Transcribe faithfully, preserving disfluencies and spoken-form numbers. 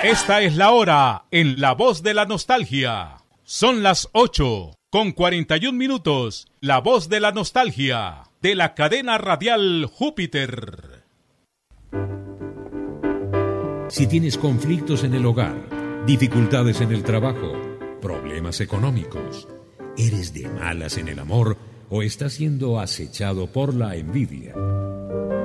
Esta es la hora en La Voz de la Nostalgia. Son las ocho con cuarenta y un minutos. La Voz de la Nostalgia de la cadena radial Júpiter. Si tienes conflictos en el hogar, dificultades en el trabajo, problemas económicos, eres de malas en el amor o estás siendo acechado por la envidia,